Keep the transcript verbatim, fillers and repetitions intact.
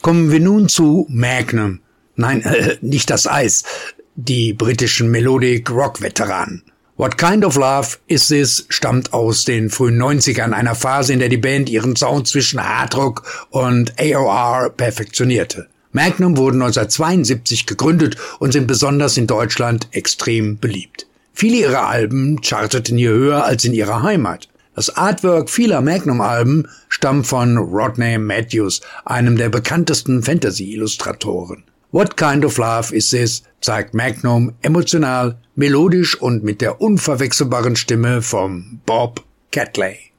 Kommen wir nun zu Magnum. Nein, äh, nicht das Eis. Die britischen Melodic-Rock-Veteranen. What Kind of Love Is This stammt aus den frühen neunzigern, einer Phase, in der die Band ihren Sound zwischen Hardrock und A O R perfektionierte. Magnum wurden neunzehnhundertzweiundsiebzig gegründet und sind besonders in Deutschland extrem beliebt. Viele ihrer Alben charteten hier höher als in ihrer Heimat. Das Artwork vieler Magnum-Alben stammt von Rodney Matthews, einem der bekanntesten Fantasy-Illustratoren. What Kind of Love Is This zeigt Magnum emotional, melodisch und mit der unverwechselbaren Stimme von Bob Catley.